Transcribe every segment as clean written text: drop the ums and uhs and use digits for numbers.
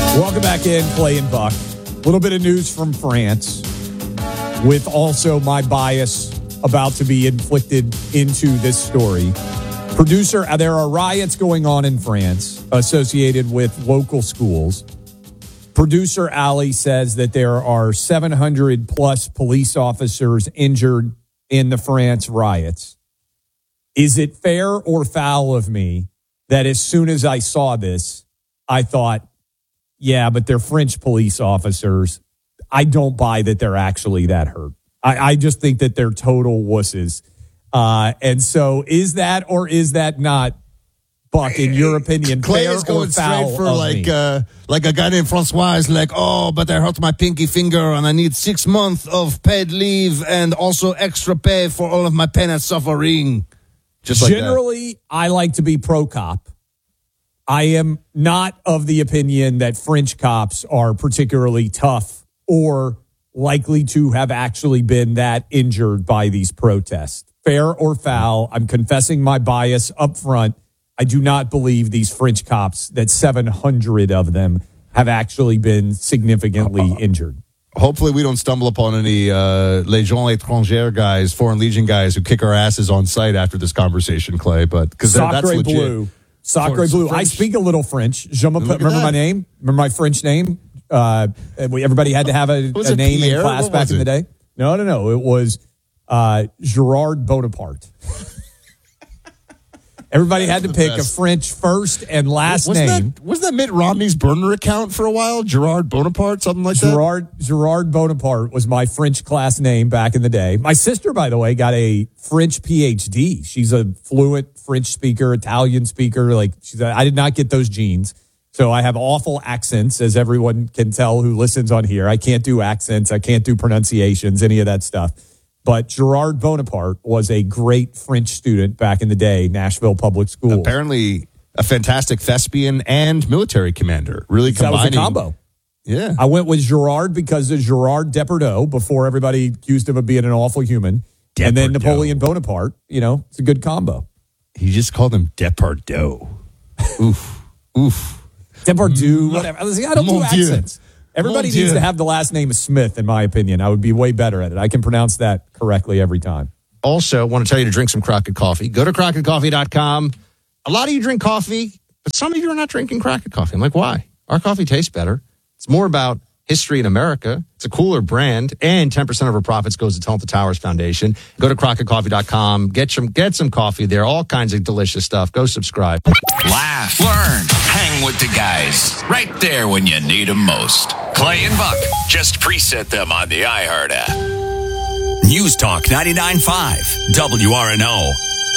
Welcome back in, Clay and Buck. A little bit of news from France with also my bias about to be inflicted into this story. There are riots going on in France associated with local schools. Producer Ali says that there are 700 plus police officers injured in the France riots. Is it fair or foul of me that as soon as I saw this, I thought, yeah, but they're French police officers. I don't buy that they're actually that hurt. I just think that they're total wusses. And so is that or is that not, Buck, in your opinion, Clay fair is going or foul straight for like a guy named Francois is like, oh, but I hurt my pinky finger and I need 6 months of paid leave and also extra pay for all of my pain and suffering. Just like Generally, I like to be pro-cop. I am not of the opinion that French cops are particularly tough or likely to have actually been that injured by these protests. Fair or foul, I'm confessing my bias up front. I do not believe these French cops, that 700 of them, have actually been significantly injured. Hopefully we don't stumble upon any Légion étrangère guys, Foreign Legion guys who kick our asses on sight after this conversation, Clay. But because that's legit. Bleu. Sacre bleu. I speak a little French. Remember my name? Remember my French name? Everybody had to have a name Pierre? in class back in the day. No. It was Gerard Bonaparte. Everybody had to pick a French first and last name. Wasn't that Mitt Romney's burner account for a while? Gerard Bonaparte, something like that? Gerard Bonaparte was my French class name back in the day. My sister, by the way, got a French PhD. She's a fluent French speaker, Italian speaker. I did not get those genes. So I have awful accents, as everyone can tell who listens on here. I can't do accents. I can't do pronunciations, any of that stuff. But Gerard Bonaparte was a great French student back in the day, Nashville Public School. Apparently a fantastic thespian and military commander. Really combining. That was a combo. Yeah. I went with Gerard because of Gerard Depardieu before everybody accused him of being an awful human. Depardieu. And then Napoleon Bonaparte. It's a good combo. He just called him Depardieu. Oof. Depardieu, whatever. I don't do accents. Everybody needs to have the last name of Smith, in my opinion. I would be way better at it. I can pronounce that correctly every time. Also, want to tell you to drink some Crockett coffee. Go to CrockettCoffee.com. A lot of you drink coffee, but some of you are not drinking Crockett coffee. I'm like, why? Our coffee tastes better. It's more about history in America. It's a cooler brand, and 10% of our profits goes to Tulsa Towers Foundation. Go to CrockettCoffee.com. Get some coffee there. All kinds of delicious stuff. Go subscribe. Laugh, learn, hang with the guys. Right there when you need them most. Clay and Buck. Just preset them on the iHeart app. News Talk 99.5 WRNO.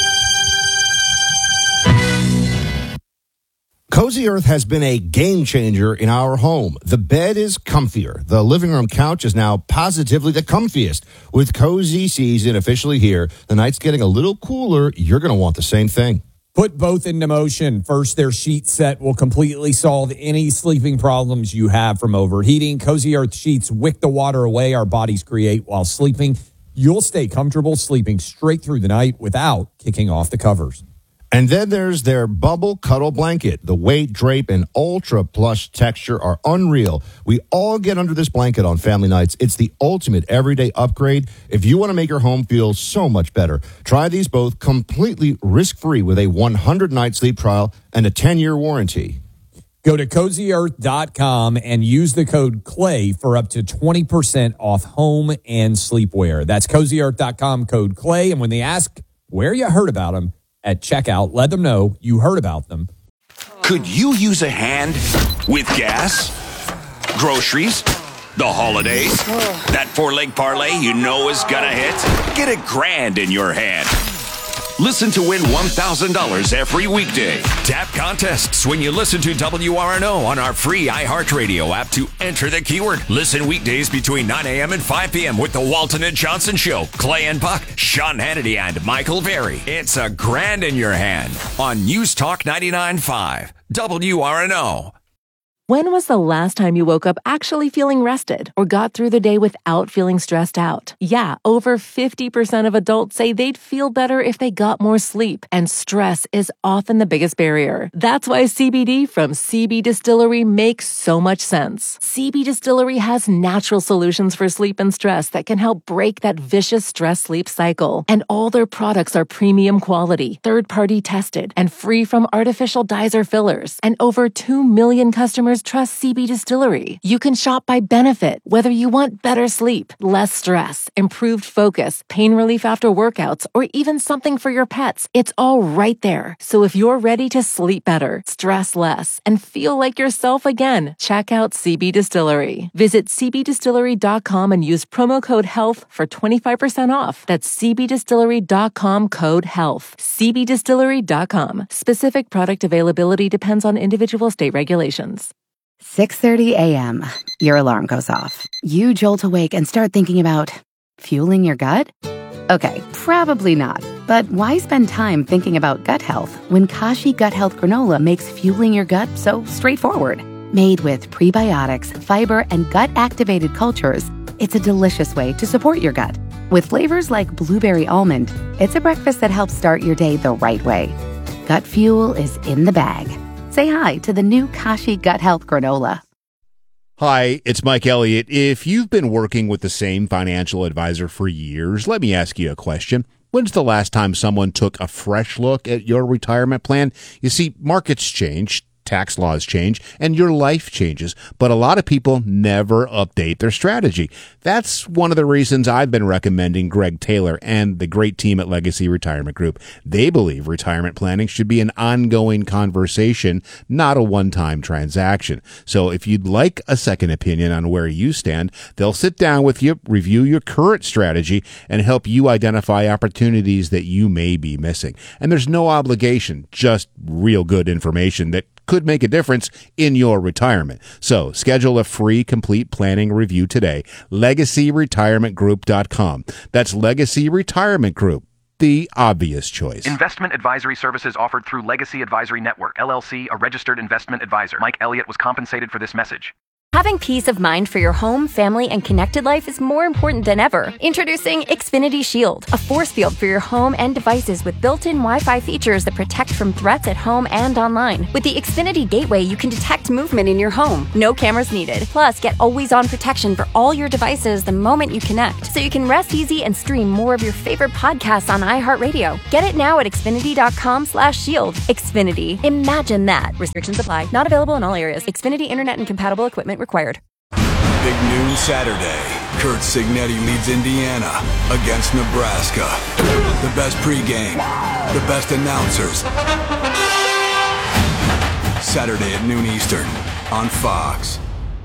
Cozy Earth has been a game changer in our home. The bed is comfier. The living room couch is now positively the comfiest. With cozy season officially here, the night's getting a little cooler. You're going to want the same thing. Put both into motion. First, their sheet set will completely solve any sleeping problems you have from overheating. Cozy Earth sheets wick the water away our bodies create while sleeping. You'll stay comfortable sleeping straight through the night without kicking off the covers. And then there's their Bubble Cuddle Blanket. The weight, drape, and ultra plush texture are unreal. We all get under this blanket on family nights. It's the ultimate everyday upgrade. If you want to make your home feel so much better, try these both completely risk-free with a 100-night sleep trial and a 10-year warranty. Go to CozyEarth.com and use the code CLAY for up to 20% off home and sleepwear. That's CozyEarth.com, code CLAY. And when they ask where you heard about them, at checkout, let them know you heard about them. Could you use a hand with gas, groceries, the holidays? That four-leg parlay you know is gonna hit? Get $1,000 in your hand. Listen to win $1,000 every weekday. Tap contests when you listen to WRNO on our free iHeartRadio app to enter the keyword. Listen weekdays between 9 a.m. and 5 p.m. with the Walton and Johnson Show. Clay and Buck, Sean Hannity, and Michael Berry. It's $1,000 in your hand on News Talk 99.5 WRNO. When was the last time you woke up actually feeling rested or got through the day without feeling stressed out? Yeah, over 50% of adults say they'd feel better if they got more sleep, and stress is often the biggest barrier. That's why CBD from CB Distillery makes so much sense. CB Distillery has natural solutions for sleep and stress that can help break that vicious stress-sleep cycle. And all their products are premium quality, third-party tested, and free from artificial dyes or fillers. And over 2 million customers trust CB Distillery. You can shop by benefit, whether you want better sleep, less stress, improved focus, pain relief after workouts, or even something for your pets. It's all right there. So if you're ready to sleep better, stress less, and feel like yourself again, check out CB Distillery. Visit cbdistillery.com and use promo code HEALTH for 25% off. That's cbdistillery.com, code HEALTH. cbdistillery.com. Specific product availability depends on individual state regulations. 6:30 a.m. Your alarm goes off. You jolt awake and start thinking about fueling your gut? Okay, probably not. But why spend time thinking about gut health when Kashi Gut Health Granola makes fueling your gut so straightforward? Made with prebiotics, fiber, and gut-activated cultures, it's a delicious way to support your gut. With flavors like blueberry almond, it's a breakfast that helps start your day the right way. Gut fuel is in the bag. Say hi to the new Kashi Gut Health Granola. Hi, it's Mike Elliott. If you've been working with the same financial advisor for years, let me ask you a question. When's the last time someone took a fresh look at your retirement plan? You see, markets change, tax laws change, and your life changes, but a lot of people never update their strategy. That's one of the reasons I've been recommending Greg Taylor and the great team at Legacy Retirement Group. They believe retirement planning should be an ongoing conversation, not a one-time transaction. So if you'd like a second opinion on where you stand, they'll sit down with you, review your current strategy, and help you identify opportunities that you may be missing. And there's no obligation, just real good information that could make a difference in your retirement. So schedule a free complete planning review today. LegacyRetirementGroup.com. That's Legacy Retirement Group, the obvious choice. Investment advisory services offered through Legacy Advisory Network, LLC, a registered investment advisor. Mike Elliott was compensated for this message. Having peace of mind for your home, family, and connected life is more important than ever. Introducing Xfinity Shield, a force field for your home and devices with built-in Wi-Fi features that protect from threats at home and online. With the Xfinity Gateway, you can detect movement in your home. No cameras needed. Plus, get always-on protection for all your devices the moment you connect, so you can rest easy and stream more of your favorite podcasts on iHeartRadio. Get it now at Xfinity.com/shield. Xfinity. Imagine that. Restrictions apply. Not available in all areas. Xfinity Internet and compatible equipment required. Big noon Saturday. Kurt Signetti leads Indiana against Nebraska. The best pregame, the best announcers. Saturday at noon Eastern on Fox.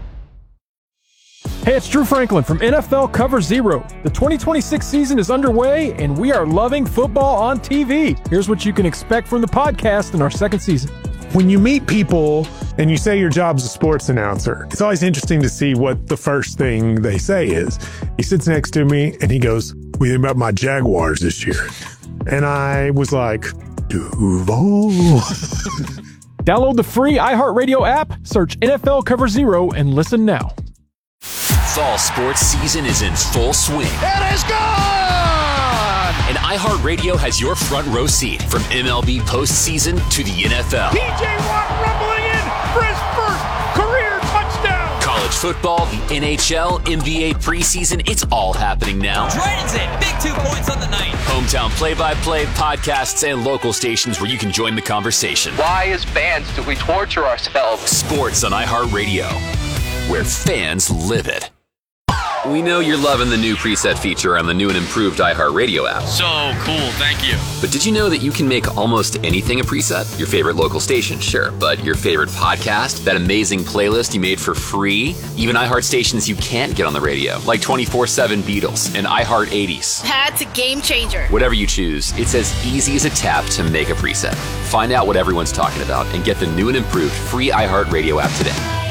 Hey, it's Drew Franklin from NFL Cover Zero. The 2026 season is underway, and we are loving football on TV. Here's what you can expect from the podcast in our second season. When you meet people and you say your job's a sports announcer, it's always interesting to see what the first thing they say is. He sits next to me and he goes, "What do you think about my Jaguars this year?" And I was like, Duval. Download the free iHeartRadio app, search NFL Cover Zero, and listen now. Fall sports season is in full swing. It is gone! And iHeartRadio has your front row seat from MLB postseason to the NFL. TJ Watt rumbling in for his first career touchdown. College football, the NHL, NBA preseason, it's all happening now. Dragons in, big 2 points on the night. Hometown play-by-play, podcasts, and local stations where you can join the conversation. Why, as fans, do we torture ourselves? Sports on iHeartRadio, where fans live it. We know you're loving the new preset feature on the new and improved iHeartRadio app. So cool, thank you. But did you know that you can make almost anything a preset? Your favorite local station, sure, but your favorite podcast, that amazing playlist you made for free, even iHeart stations you can't get on the radio, like 24/7 Beatles and iHeart 80s. That's a game changer. Whatever you choose, it's as easy as a tap to make a preset. Find out what everyone's talking about and get the new and improved free iHeartRadio app today.